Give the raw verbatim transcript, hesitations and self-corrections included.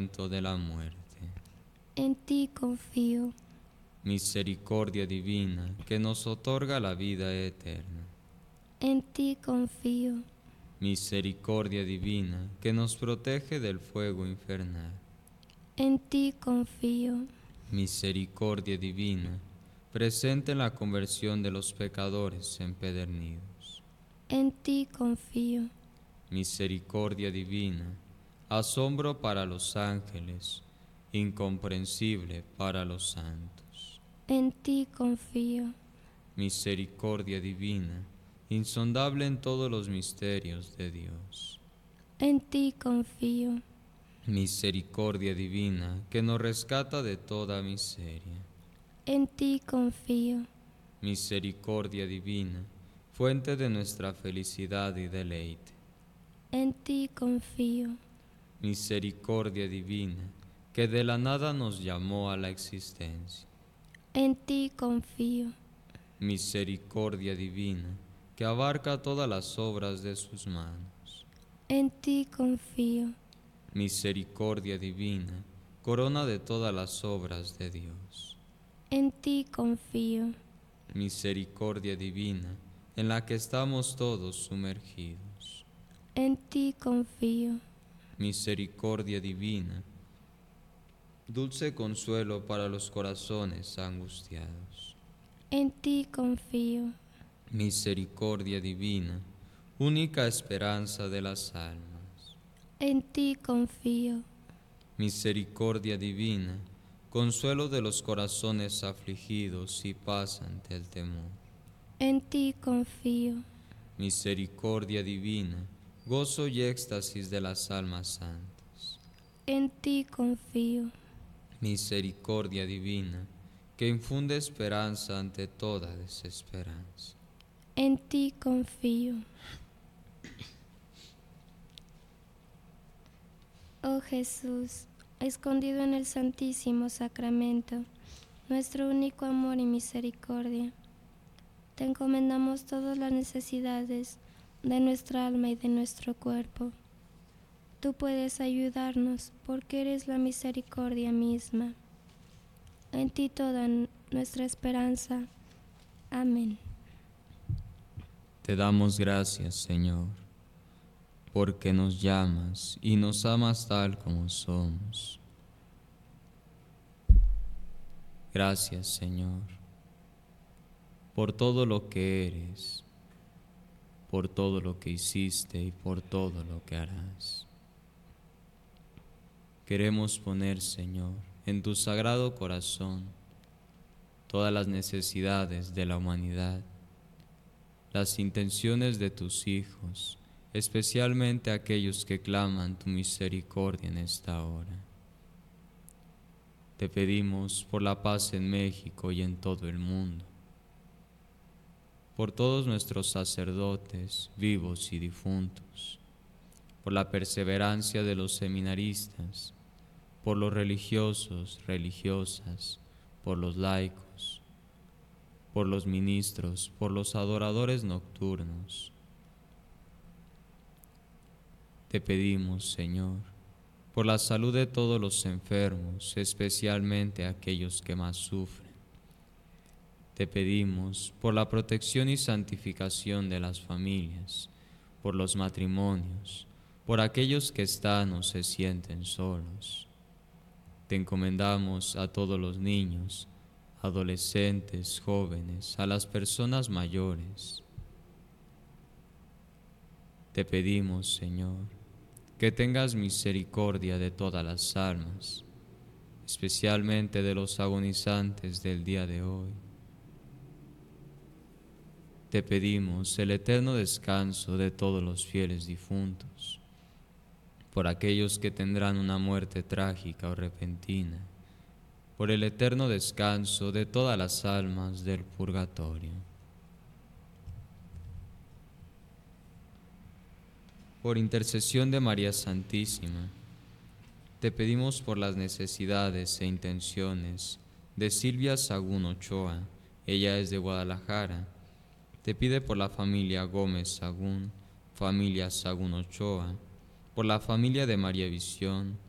aliento de la muerte. En ti confío. Misericordia divina, que nos otorga la vida eterna. En ti confío. Misericordia divina, que nos protege del fuego infernal. En ti confío. Misericordia divina, presente en la conversión de los pecadores empedernidos. En ti confío. Misericordia divina, asombro para los ángeles, incomprensible para los santos. En ti confío. Misericordia divina, insondable en todos los misterios de Dios. En ti confío. Misericordia divina, que nos rescata de toda miseria. En ti confío. Misericordia divina, fuente de nuestra felicidad y deleite. En ti confío. Misericordia divina, que de la nada nos llamó a la existencia. En ti confío. Misericordia divina, que abarca todas las obras de sus manos. En ti confío. Misericordia divina, corona de todas las obras de Dios. En ti confío. Misericordia divina, en la que estamos todos sumergidos. En ti confío. Misericordia divina, dulce consuelo para los corazones angustiados. En ti confío. Misericordia divina, única esperanza de las almas. En ti confío. Misericordia divina, consuelo de los corazones afligidos y paz ante el temor. En ti confío. Misericordia divina, gozo y éxtasis de las almas santas. En ti confío. Misericordia divina, que infunde esperanza ante toda desesperanza. En ti confío. Oh Jesús, escondido en el Santísimo Sacramento, nuestro único amor y misericordia, te encomendamos todas las necesidades de nuestra alma y de nuestro cuerpo. Tú puedes ayudarnos porque eres la misericordia misma. En ti toda nuestra esperanza. Amén. Te damos gracias, Señor, porque nos llamas y nos amas tal como somos. Gracias, Señor, por todo lo que eres, por todo lo que hiciste y por todo lo que harás. Queremos poner, Señor, en tu sagrado corazón todas las necesidades de la humanidad, las intenciones de tus hijos, especialmente aquellos que claman tu misericordia en esta hora. Te pedimos por la paz en México y en todo el mundo, por todos nuestros sacerdotes, vivos y difuntos, por la perseverancia de los seminaristas, por los religiosos, religiosas, por los laicos, por los ministros, por los adoradores nocturnos. Te pedimos, Señor, por la salud de todos los enfermos, especialmente aquellos que más sufren. Te pedimos por la protección y santificación de las familias, por los matrimonios, por aquellos que están o se sienten solos. Te encomendamos a todos los niños, adolescentes, jóvenes, a las personas mayores. Te pedimos, Señor, que tengas misericordia de todas las almas, especialmente de los agonizantes del día de hoy. Te pedimos el eterno descanso de todos los fieles difuntos, por aquellos que tendrán una muerte trágica o repentina, por el eterno descanso de todas las almas del purgatorio. Por intercesión de María Santísima, te pedimos por las necesidades e intenciones de Silvia Sagún Ochoa, ella es de Guadalajara. Te pide por la familia Gómez Sagún, familia Sagún Ochoa, por la familia de María Visión,